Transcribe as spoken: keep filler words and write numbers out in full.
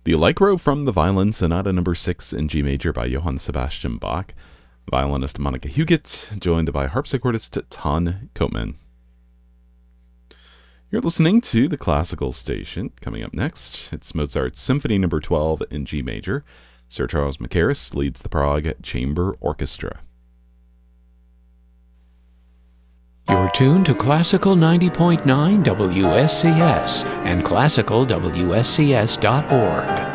The Allegro from the Violin Sonata number six in G major by Johann Sebastian Bach. Violinist Monica Huguet, joined by harpsichordist Ton Koopman. You're listening to the Classical Station. Coming up next, it's Mozart's Symphony number twelve in G major. Sir Charles Mackerras leads the Prague Chamber Orchestra. You're tuned to Classical ninety point nine W S C S and classical W S C S dot org.